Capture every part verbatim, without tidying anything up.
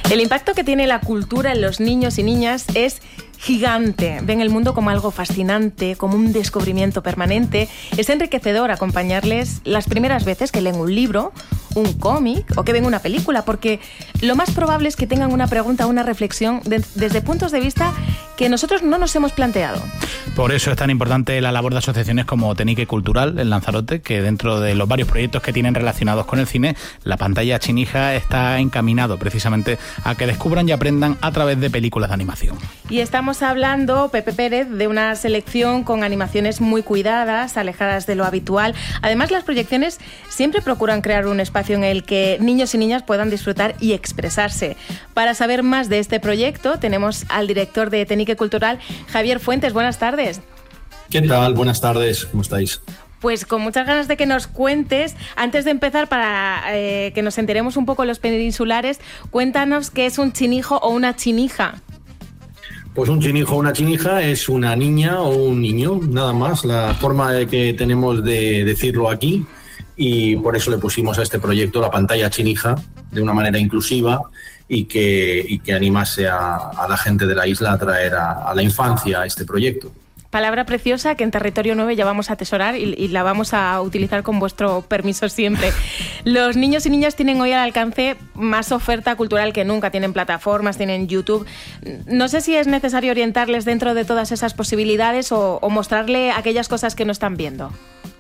El impacto que tiene la cultura en los niños y niñas es gigante. Ven el mundo como algo fascinante, como un descubrimiento permanente. Es enriquecedor acompañarles las primeras veces que leen un libro, un cómic o que ven una película, porque lo más probable es que tengan una pregunta o una reflexión de, desde puntos de vista que nosotros no nos hemos planteado. Por eso es tan importante la labor de asociaciones como Tenique Cultural en Lanzarote, que dentro de los varios proyectos que tienen relacionados con el cine, la pantalla chinija está encaminado precisamente a que descubran y aprendan a través de películas de animación. Y estamos hablando, Pepe Pérez, de una selección con animaciones muy cuidadas, alejadas de lo habitual. Además, las proyecciones siempre procuran crear un espacio en el que niños y niñas puedan disfrutar y expresarse. Para saber más de este proyecto, tenemos al director de Tenique Cultural, Javier Fuentes. Buenas tardes. ¿Qué tal? Buenas tardes, ¿cómo estáis? Pues con muchas ganas de que nos cuentes. Antes de empezar, para eh, que nos enteremos un poco los peninsulares, cuéntanos qué es un chinijo o una chinija. Pues un chinijo o una chinija es una niña o un niño, nada más, la forma de que tenemos de decirlo aquí, y por eso le pusimos a este proyecto la pantalla chinija, de una manera inclusiva y que, y que animase a, a la gente de la isla a traer a, a la infancia a este proyecto. Palabra preciosa que en Territorio nueve ya vamos a atesorar y, y la vamos a utilizar con vuestro permiso siempre. Los niños y niñas tienen hoy al alcance más oferta cultural que nunca. Tienen plataformas, tienen YouTube. No sé si es necesario orientarles dentro de todas esas posibilidades o, o mostrarle aquellas cosas que no están viendo.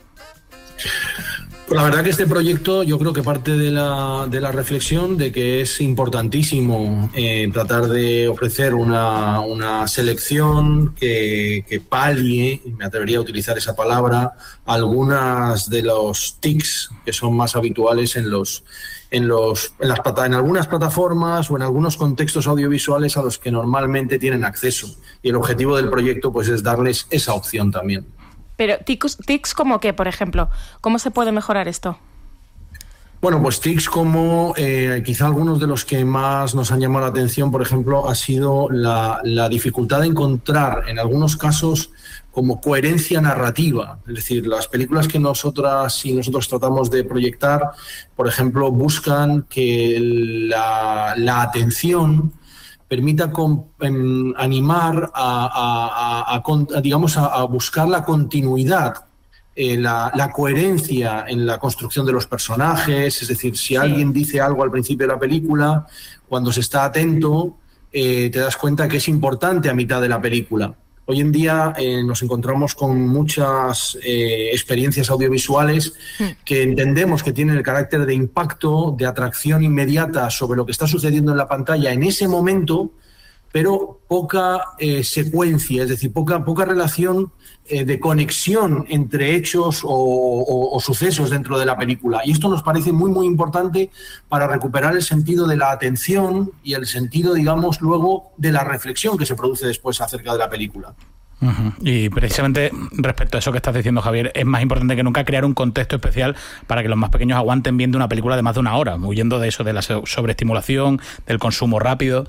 Pues la verdad que este proyecto yo creo que parte de la, de la reflexión de que es importantísimo eh, tratar de ofrecer una, una selección que, que palie, me atrevería a utilizar esa palabra, algunas de los tics que son más habituales en los en los en las en algunas plataformas o en algunos contextos audiovisuales a los que normalmente tienen acceso. Y el objetivo del proyecto pues es darles esa opción también. Pero tics, tics como qué, por ejemplo, ¿cómo se puede mejorar esto? Bueno, pues tics como eh, quizá algunos de los que más nos han llamado la atención, por ejemplo, ha sido la, la dificultad de encontrar en algunos casos como coherencia narrativa. Es decir, las películas que nosotras y nosotros tratamos de proyectar, por ejemplo, buscan que la, la atención permita con, em, animar a, a, a, a, a digamos, a, a buscar la continuidad, eh, la, la coherencia en la construcción de los personajes. Es decir, si alguien dice algo al principio de la película, cuando se está atento, eh, te das cuenta que es importante a mitad de la película. Hoy en día eh, nos encontramos con muchas eh, experiencias audiovisuales que entendemos que tienen el carácter de impacto, de atracción inmediata sobre lo que está sucediendo en la pantalla en ese momento, pero poca eh, secuencia, es decir, poca, poca relación eh, de conexión entre hechos o, o, o sucesos dentro de la película. Y esto nos parece muy, muy importante para recuperar el sentido de la atención y el sentido, digamos, luego de la reflexión que se produce después acerca de la película. Uh-huh. Y precisamente respecto a eso que estás diciendo, Javier, es más importante que nunca crear un contexto especial para que los más pequeños aguanten viendo una película de más de una hora, huyendo de eso, de la sobreestimulación, del consumo rápido.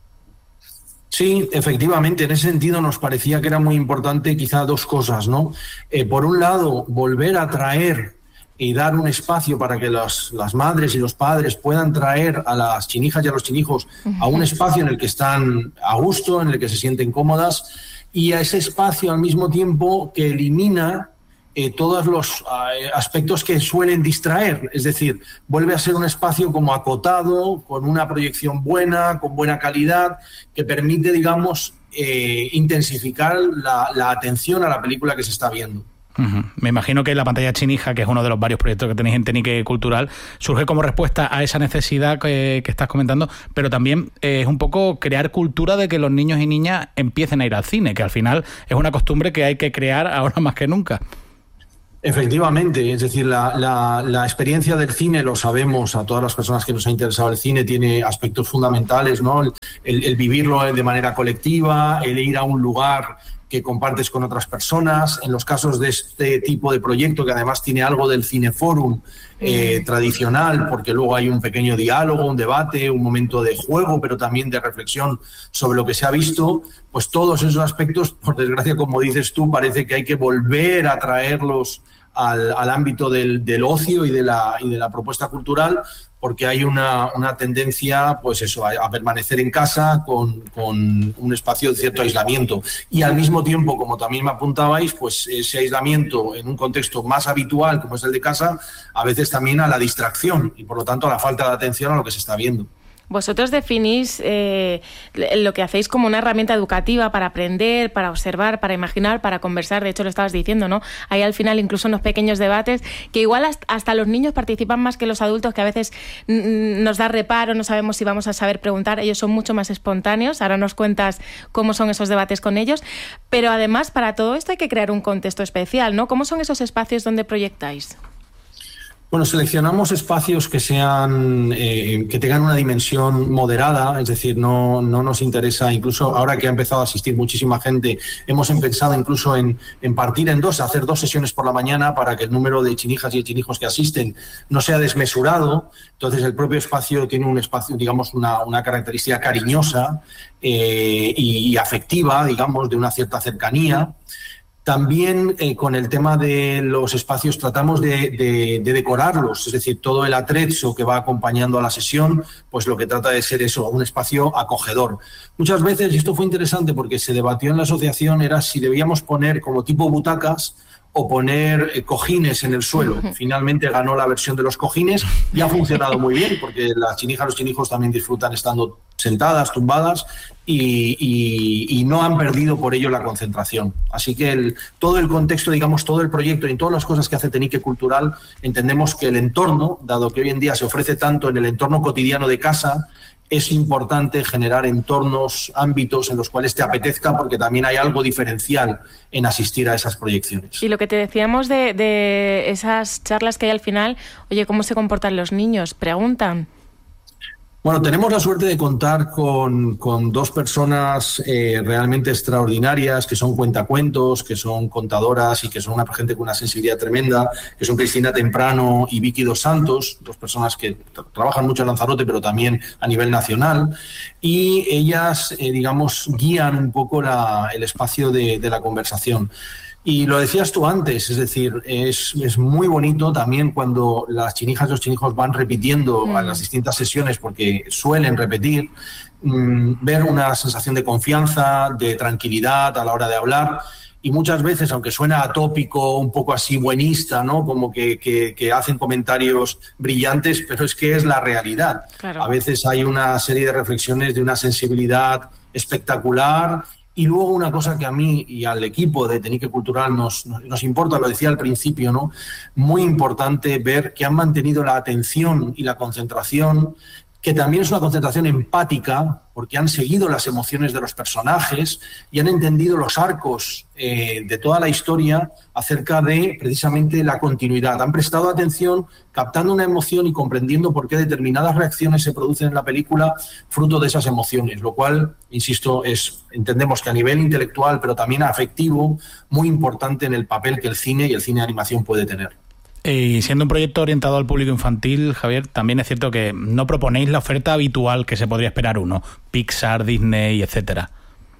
Sí, efectivamente, en ese sentido nos parecía que era muy importante quizá dos cosas, ¿no? Eh, por un lado, volver a traer y dar un espacio para que las, las madres y los padres puedan traer a las chinijas y a los chinijos a un espacio en el que están a gusto, en el que se sienten cómodas, y a ese espacio al mismo tiempo que elimina Eh, todos los eh, aspectos que suelen distraer, es decir, vuelve a ser un espacio como acotado, con una proyección buena, con buena calidad, que permite, digamos, eh, intensificar la, la atención a la película que se está viendo. Uh-huh. Me imagino que la pantalla chinija, que es uno de los varios proyectos que tenéis en Tenique Cultural, surge como respuesta a esa necesidad que, que estás comentando, pero también eh, es un poco crear cultura de que los niños y niñas empiecen a ir al cine, que al final es una costumbre que hay que crear ahora más que nunca. Efectivamente, es decir, la, la, la experiencia del cine, lo sabemos, a todas las personas que nos ha interesado el cine, tiene aspectos fundamentales, ¿no? El, el, el vivirlo de manera colectiva, el ir a un lugar que compartes con otras personas. En los casos de este tipo de proyecto, que además tiene algo del cineforum eh, tradicional, porque luego hay un pequeño diálogo, un debate, un momento de juego, pero también de reflexión sobre lo que se ha visto, pues todos esos aspectos, por desgracia, como dices tú, parece que hay que volver a traerlos al, al ámbito del, del ocio y de, la, y de la propuesta cultural, porque hay una, una tendencia, pues eso, a, a permanecer en casa con, con un espacio de cierto aislamiento. Y al mismo tiempo, como también me apuntabais, pues ese aislamiento en un contexto más habitual, como es el de casa, a veces también a la distracción y por lo tanto a la falta de atención a lo que se está viendo. Vosotros definís eh, lo que hacéis como una herramienta educativa para aprender, para observar, para imaginar, para conversar. De hecho, lo estabas diciendo, ¿no? Hay al final incluso unos pequeños debates que igual hasta los niños participan más que los adultos, que a veces nos da reparo, no sabemos si vamos a saber preguntar. Ellos son mucho más espontáneos. Ahora nos cuentas cómo son esos debates con ellos. Pero además, para todo esto hay que crear un contexto especial, ¿no? ¿Cómo son esos espacios donde proyectáis? Bueno, seleccionamos espacios que sean eh, que tengan una dimensión moderada, es decir, no, no nos interesa, incluso ahora que ha empezado a asistir muchísima gente, hemos pensado incluso en, en partir en dos, hacer dos sesiones por la mañana para que el número de chinijas y chinijos que asisten no sea desmesurado. Entonces el propio espacio tiene un espacio, digamos, una, una característica cariñosa eh, y, y afectiva, digamos, de una cierta cercanía. También eh, con el tema de los espacios tratamos de, de, de decorarlos, es decir, todo el atrezzo que va acompañando a la sesión, pues lo que trata de ser eso, un espacio acogedor. Muchas veces, y esto fue interesante porque se debatió en la asociación, era si debíamos poner como tipo butacas o poner eh, cojines en el suelo. Finalmente ganó la versión de los cojines y ha funcionado muy bien porque las chinijas, los chinijos también disfrutan estando sentadas, tumbadas y, y, y no han perdido por ello la concentración. Así que el, todo el contexto, digamos, todo el proyecto y todas las cosas que hace Tenique Cultural, entendemos que el entorno, dado que hoy en día se ofrece tanto en el entorno cotidiano de casa, es importante generar entornos, ámbitos en los cuales te apetezca, porque también hay algo diferencial en asistir a esas proyecciones. Y lo que te decíamos de, de esas charlas que hay al final, oye, ¿cómo se comportan los niños? Preguntan. Bueno, tenemos la suerte de contar con, con dos personas eh, realmente extraordinarias, que son cuentacuentos, que son contadoras y que son una gente con una sensibilidad tremenda, que son Cristina Temprano y Vicky Dos Santos, dos personas que tra- trabajan mucho en Lanzarote, pero también a nivel nacional, y ellas, eh, digamos, guían un poco la, el espacio de, de la conversación. Y lo decías tú antes, es decir, es, es muy bonito también cuando las chinijas y los chinijos van repitiendo mm. a las distintas sesiones, porque suelen repetir, mmm, ver una sensación de confianza, de tranquilidad a la hora de hablar. Y muchas veces, aunque suena atópico, un poco así buenista, ¿no? Como que, que, que hacen comentarios brillantes, pero es que es la realidad. Claro. A veces hay una serie de reflexiones de una sensibilidad espectacular. Y luego una cosa que a mí y al equipo de Tenique Cultural nos, nos, nos importa, lo decía al principio, ¿no? Muy importante ver que han mantenido la atención y la concentración, que también es una concentración empática, porque han seguido las emociones de los personajes y han entendido los arcos eh, de toda la historia acerca de precisamente la continuidad. Han prestado atención, captando una emoción y comprendiendo por qué determinadas reacciones se producen en la película fruto de esas emociones, lo cual, insisto, es, entendemos que a nivel intelectual, pero también afectivo, muy importante en el papel que el cine y el cine de animación puede tener. Y siendo un proyecto orientado al público infantil, Javier, también es cierto que no proponéis la oferta habitual que se podría esperar uno, Pixar, Disney, etcétera.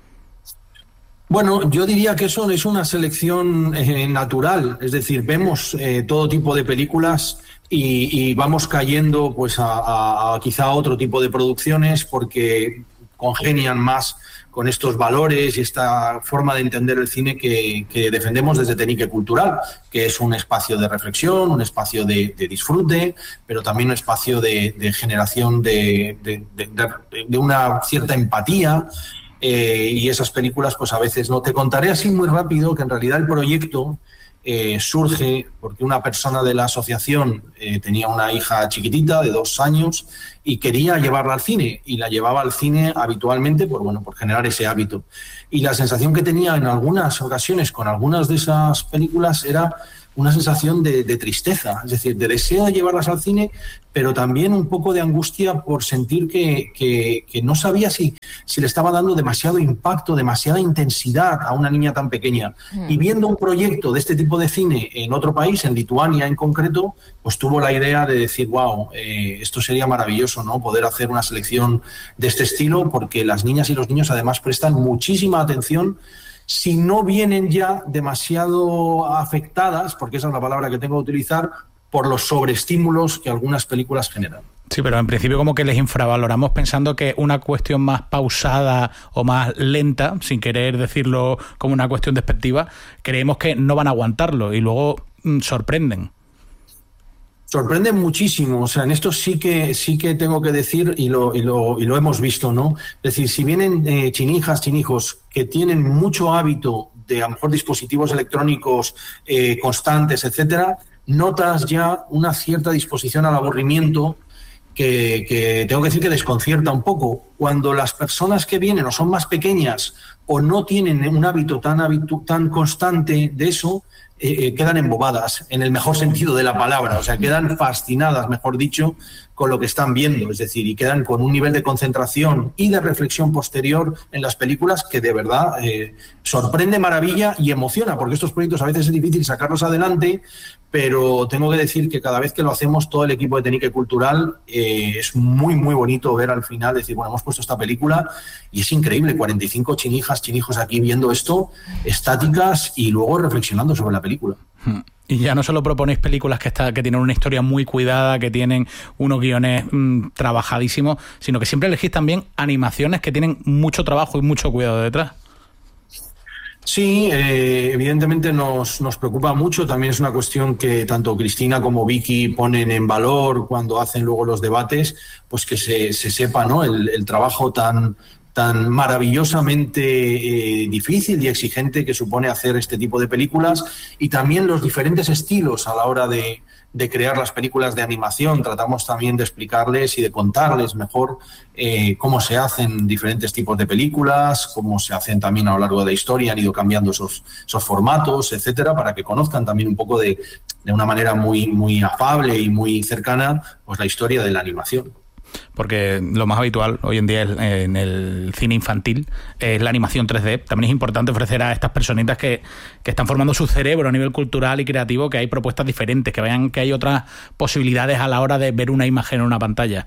Bueno, yo diría que eso es una selección eh, natural, es decir, vemos eh, todo tipo de películas y, y vamos cayendo pues a, a, a quizá otro tipo de producciones porque congenian más con estos valores y esta forma de entender el cine que, que defendemos desde Tenique Cultural, que es un espacio de reflexión, un espacio de, de disfrute, pero también un espacio de, de generación de, de, de, de una cierta empatía. Eh, y esas películas, pues a veces no. Te contaré así muy rápido que en realidad el proyecto eh, surge porque una persona de la asociación eh, tenía una hija chiquitita de dos años y quería llevarla al cine, y la llevaba al cine habitualmente por, bueno, por generar ese hábito. Y la sensación que tenía en algunas ocasiones con algunas de esas películas era una sensación de, de tristeza, es decir, de deseo de llevarlas al cine, pero también un poco de angustia por sentir que, que, que no sabía si, si le estaba dando demasiado impacto, demasiada intensidad a una niña tan pequeña. Mm. Y viendo un proyecto de este tipo de cine en otro país, en Lituania en concreto, pues tuvo la idea de decir, wow, eh, esto sería maravilloso, ¿no? Poder hacer una selección de este estilo, porque las niñas y los niños además prestan muchísima atención si no vienen ya demasiado afectadas, porque esa es la palabra que tengo que utilizar, por los sobreestímulos que algunas películas generan. Sí, pero en principio como que les infravaloramos pensando que una cuestión más pausada o más lenta, sin querer decirlo como una cuestión despectiva, creemos que no van a aguantarlo y luego mmm, sorprenden. Sorprenden muchísimo, o sea, en esto sí que sí que tengo que decir, y lo, y lo, y lo hemos visto, ¿no? Es decir, si vienen eh, chinijas, chinijos que tienen mucho hábito de a lo mejor dispositivos electrónicos eh, constantes, etcétera, notas ya una cierta disposición al aburrimiento que, que tengo que decir que desconcierta un poco. Cuando las personas que vienen o son más pequeñas o no tienen un hábito tan, habitu- tan constante de eso, Eh, quedan embobadas, en el mejor sentido de la palabra, o sea, quedan fascinadas, mejor dicho, con lo que están viendo, es decir, y quedan con un nivel de concentración y de reflexión posterior en las películas que de verdad eh, sorprende, maravilla y emociona, porque estos proyectos a veces es difícil sacarlos adelante, pero tengo que decir que cada vez que lo hacemos todo el equipo de Técnica Cultural eh, es muy, muy bonito ver al final, decir, bueno, hemos puesto esta película y es increíble, cuarenta y cinco chinijas, chinijos aquí viendo esto, estáticas y luego reflexionando sobre la película. Y ya no solo proponéis películas que, está, que tienen una historia muy cuidada, que tienen unos guiones mmm, trabajadísimos, sino que siempre elegís también animaciones que tienen mucho trabajo y mucho cuidado detrás. Sí, eh, evidentemente nos, nos preocupa mucho. También es una cuestión que tanto Cristina como Vicky ponen en valor cuando hacen luego los debates, pues que se, se sepa, ¿no? el, el trabajo tan, tan maravillosamente eh, difícil y exigente que supone hacer este tipo de películas, y también los diferentes estilos a la hora de, de crear las películas de animación. Tratamos también de explicarles y de contarles mejor eh, cómo se hacen diferentes tipos de películas, cómo se hacen también a lo largo de la historia, han ido cambiando esos, esos formatos, etcétera, para que conozcan también un poco de, de una manera muy, muy afable y muy cercana, pues la historia de la animación. Porque lo más habitual hoy en día es, eh, en el cine infantil es la animación tres D. También es importante ofrecer a estas personitas que, que están formando su cerebro a nivel cultural y creativo, que hay propuestas diferentes, que vean que hay otras posibilidades a la hora de ver una imagen en una pantalla.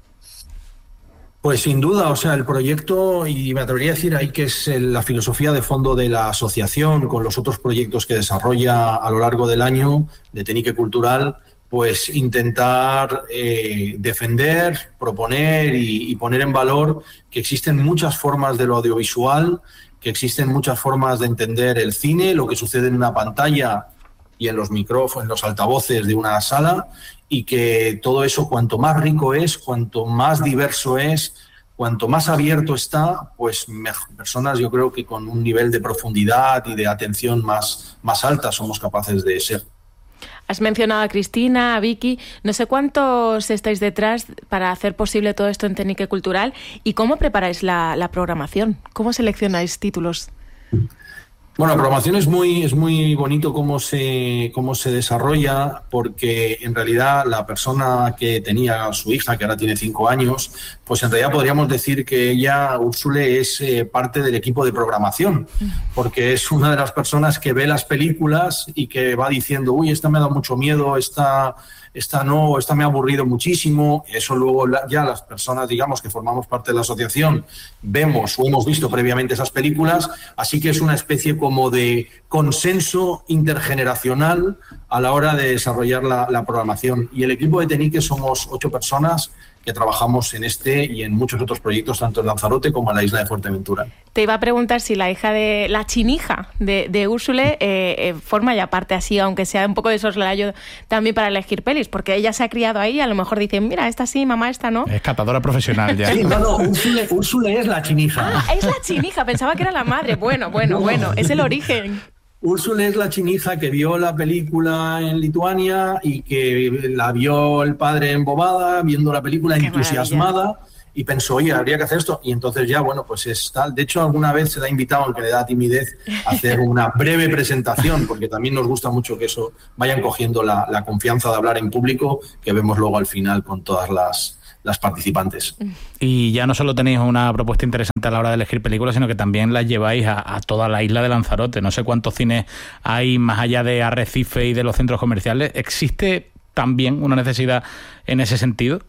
Pues sin duda, o sea, el proyecto, y me atrevería a decir ahí que es la filosofía de fondo de la asociación, con los otros proyectos que desarrolla a lo largo del año de Técnica Cultural, pues intentar eh, defender, proponer y, y poner en valor que existen muchas formas de lo audiovisual, que existen muchas formas de entender el cine, lo que sucede en una pantalla y en los micrófonos, en los altavoces de una sala, y que todo eso, cuanto más rico es, cuanto más diverso es, cuanto más abierto está, pues mejor, personas yo creo que con un nivel de profundidad y de atención más, más alta somos capaces de ser. Has mencionado a Cristina, a Vicky, no sé cuántos estáis detrás para hacer posible todo esto en Técnica Cultural, y cómo preparáis la, la programación, cómo seleccionáis títulos. Bueno, la programación es muy, es muy bonito cómo se, cómo se desarrolla, porque en realidad la persona que tenía a su hija, que ahora tiene cinco años, pues en realidad podríamos decir que ella, Úrsule, es eh, parte del equipo de programación, porque es una de las personas que ve las películas y que va diciendo, uy, esta me ha dado mucho miedo, esta... esta no, esta me ha aburrido muchísimo. Eso luego la, ya las personas, digamos, que formamos parte de la asociación, vemos o hemos visto previamente esas películas, así que es una especie como de consenso intergeneracional a la hora de desarrollar la, la programación. Y el equipo de Tenique somos ocho personas que trabajamos en este y en muchos otros proyectos, tanto en Lanzarote como en la isla de Fuerteventura. Te iba a preguntar si la hija de la chinija de, de Úrsule eh, eh, forma ya parte así, aunque sea un poco de soslayo también para elegir pelis, porque ella se ha criado ahí, a lo mejor dicen, mira, esta sí, mamá, esta no. Es catadora profesional ya. Sí, no, no, Úrsule, Úrsule es la chinija. Ah, es la chinija, pensaba que era la madre. Bueno, bueno, no. bueno, es el origen. Úrsula es la chinija que vio la película en Lituania y que la vio el padre embobada, viendo la película Qué entusiasmada, maravilla. Y pensó, oye, habría que hacer esto. Y entonces ya, bueno, pues es tal. De hecho, alguna vez se le ha invitado, aunque le da timidez, a hacer una breve presentación, porque también nos gusta mucho que eso vayan cogiendo la, la confianza de hablar en público, que vemos luego al final con todas las... las participantes. Y ya no solo tenéis una propuesta interesante a la hora de elegir películas, sino que también las lleváis a, a toda la isla de Lanzarote. No sé cuántos cines hay más allá de Arrecife y de los centros comerciales. ¿Existe también una necesidad en ese sentido?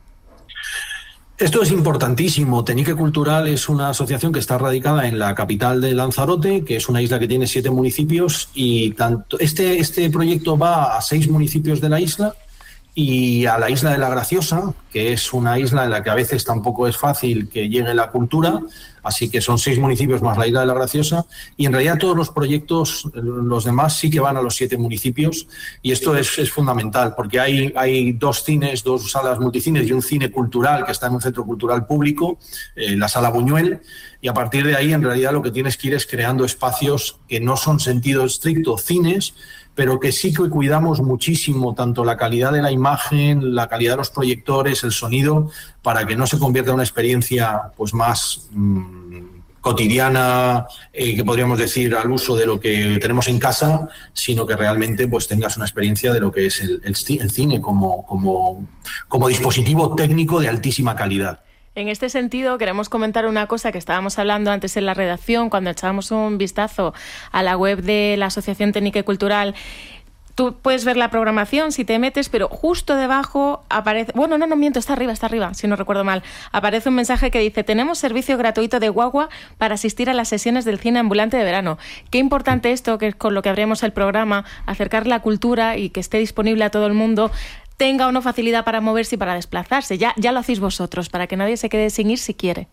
Esto es importantísimo. Tenique Cultural es una asociación que está radicada en la capital de Lanzarote, que es una isla que tiene siete municipios, y tanto este, este proyecto va a seis municipios de la isla, y a la isla de La Graciosa, que es una isla en la que a veces tampoco es fácil que llegue la cultura, así que son seis municipios más la isla de La Graciosa, y en realidad todos los proyectos, los demás sí que van a los siete municipios, y esto es, es fundamental, porque hay, hay dos cines, dos salas multicines y un cine cultural que está en un centro cultural público, eh, la Sala Buñuel, y a partir de ahí en realidad lo que tienes que ir es creando espacios que no son sentido estricto cines, pero que sí que cuidamos muchísimo tanto la calidad de la imagen, la calidad de los proyectores, el sonido, para que no se convierta en una experiencia pues más mmm, cotidiana, eh, que podríamos decir al uso de lo que tenemos en casa, sino que realmente pues tengas una experiencia de lo que es el, el, el cine como, como, como dispositivo técnico de altísima calidad. En este sentido, queremos comentar una cosa que estábamos hablando antes en la redacción, cuando echábamos un vistazo a la web de la Asociación Técnica y Cultural. Tú puedes ver la programación si te metes, pero justo debajo aparece... Bueno, no, no miento, está arriba, está arriba, si no recuerdo mal. Aparece un mensaje que dice: tenemos servicio gratuito de guagua para asistir a las sesiones del cine ambulante de verano. Qué importante esto, que es con lo que abrimos el programa, acercar la cultura y que esté disponible a todo el mundo, tenga o no facilidad para moverse y para desplazarse. Ya, ya lo hacéis vosotros, para que nadie se quede sin ir si quiere.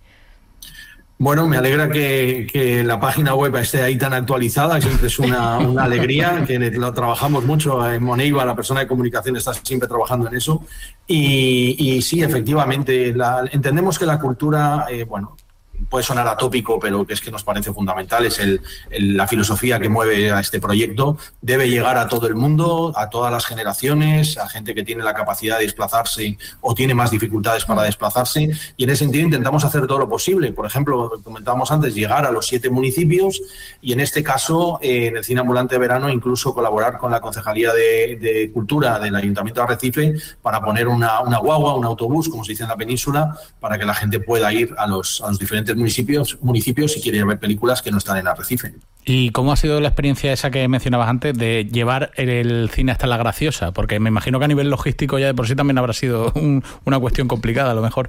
Bueno, me alegra que, que la página web esté ahí tan actualizada, siempre es una, una alegría, que lo trabajamos mucho en Moneiva, la persona de comunicación está siempre trabajando en eso. Y, y sí, efectivamente, la, entendemos que la cultura, eh, bueno, puede sonar atópico, pero que es que nos parece fundamental, es el, el, la filosofía que mueve a este proyecto. Debe llegar a todo el mundo, a todas las generaciones, a gente que tiene la capacidad de desplazarse o tiene más dificultades para desplazarse, y en ese sentido intentamos hacer todo lo posible. Por ejemplo, comentábamos antes, llegar a los siete municipios, y en este caso, eh, en el Cine Ambulante de Verano, incluso colaborar con la Concejalía de, de Cultura del Ayuntamiento de Arrecife para poner una, una guagua, un autobús, como se dice en la península, para que la gente pueda ir a los, a los diferentes municipios, municipios si quiere ver películas que no están en Arrecife. ¿Y cómo ha sido la experiencia esa que mencionabas antes de llevar el cine hasta La Graciosa? Porque me imagino que a nivel logístico ya de por sí también habrá sido un, una cuestión complicada a lo mejor.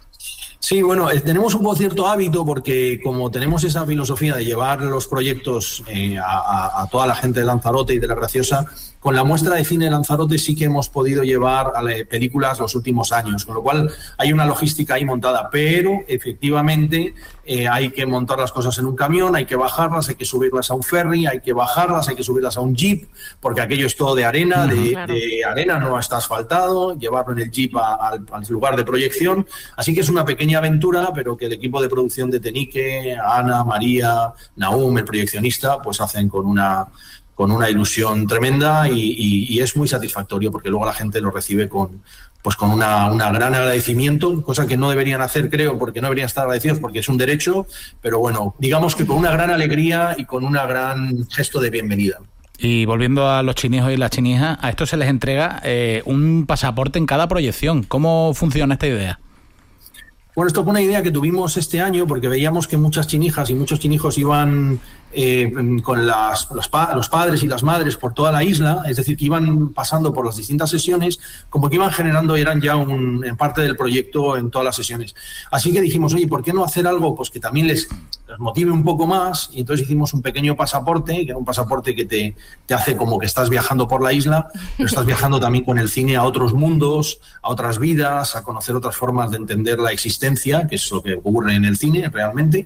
Sí, bueno, eh, tenemos un cierto hábito porque como tenemos esa filosofía de llevar los proyectos eh, a, a, a toda la gente de Lanzarote y de La Graciosa, con la muestra de cine de Lanzarote sí que hemos podido llevar a películas los últimos años, con lo cual hay una logística ahí montada, pero efectivamente eh, hay que montar las cosas en un camión, hay que bajarlas, hay que subirlas a un ferry, hay que bajarlas, hay que subirlas a un jeep, porque aquello es todo de arena, de, claro. de arena, no está asfaltado, llevarlo en el jeep a, a, al lugar de proyección, así que es una pequeña aventura, pero que el equipo de producción de Tenique, Ana, María, Nahum, el proyeccionista, pues hacen con una... con una ilusión tremenda y, y, y es muy satisfactorio porque luego la gente lo recibe con, pues con una, una gran agradecimiento, cosa que no deberían hacer, creo, porque no deberían estar agradecidos porque es un derecho, pero bueno, digamos que con una gran alegría y con un gran gesto de bienvenida. Y volviendo a los chinijos y las chinijas, a estos se les entrega eh, un pasaporte en cada proyección. ¿Cómo funciona esta idea? Bueno, esto fue una idea que tuvimos este año porque veíamos que muchas chinijas y muchos chinijos iban eh, con las, los, pa- los padres y las madres por toda la isla, es decir, que iban pasando por las distintas sesiones, como que iban generando, eran ya un, en parte del proyecto en todas las sesiones. Así que dijimos, oye, ¿por qué no hacer algo pues que también les, les motive un poco más? Y entonces hicimos un pequeño pasaporte, que era un pasaporte que te, te hace como que estás viajando por la isla, pero estás viajando también con el cine a otros mundos, a otras vidas, a conocer otras formas de entender la existencia, que es lo que ocurre en el cine realmente.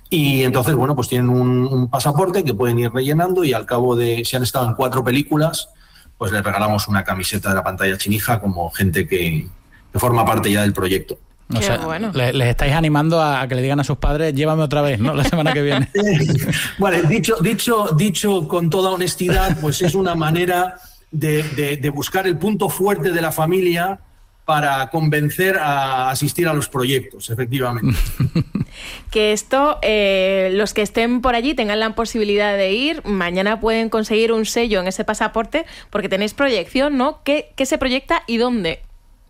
Y entonces, bueno, pues tienen un, un pasaporte que pueden ir rellenando y al cabo de, si han estado en cuatro películas, pues les regalamos una camiseta de La Pantalla Chinija como gente que, que forma parte ya del proyecto. O sea, bueno. les, les estáis animando a, a que le digan a sus padres, llévame otra vez, ¿no? La semana que viene. Vale, dicho, dicho, dicho con toda honestidad, pues es una manera de, de, de buscar el punto fuerte de la familia para convencer a asistir a los proyectos, efectivamente. Que esto, eh, los que estén por allí tengan la posibilidad de ir, mañana pueden conseguir un sello en ese pasaporte porque tenéis proyección, ¿no? ¿Qué, qué se proyecta y dónde?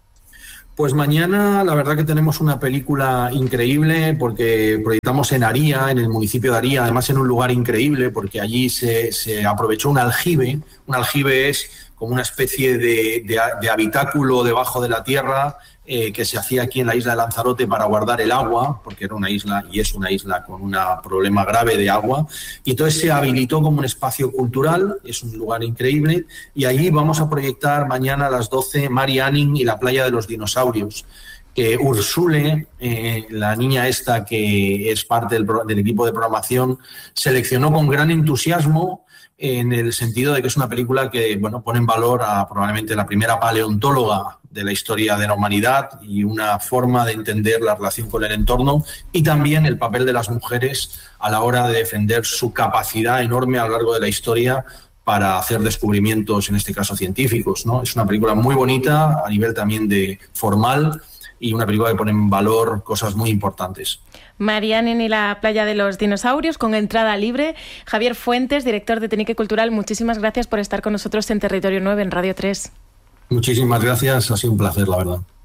Pues mañana la verdad que tenemos una película increíble porque proyectamos en Aría, en el municipio de Aría, además en un lugar increíble porque allí se, se aprovechó un aljibe. Un aljibe es como una especie de, de, de habitáculo debajo de la tierra eh, que se hacía aquí en la isla de Lanzarote para guardar el agua, porque era una isla y es una isla con un problema grave de agua, y entonces se habilitó como un espacio cultural, es un lugar increíble, y allí vamos a proyectar mañana a las doce Mary Anning y la playa de los dinosaurios, que Ursule, eh, la niña esta que es parte del, del equipo de programación, seleccionó con gran entusiasmo, en el sentido de que es una película que, bueno, pone en valor a probablemente la primera paleontóloga de la historia de la humanidad y una forma de entender la relación con el entorno, y también el papel de las mujeres a la hora de defender su capacidad enorme a lo largo de la historia para hacer descubrimientos, en este caso científicos, ¿no? Es una película muy bonita a nivel también de formal, y una película que pone en valor cosas muy importantes. Mary Anning y la playa de los dinosaurios, con entrada libre. Javier Fuentes, director de Tenique Cultural, muchísimas gracias por estar con nosotros en Territorio nueve en Radio tres. Muchísimas gracias, ha sido un placer, la verdad.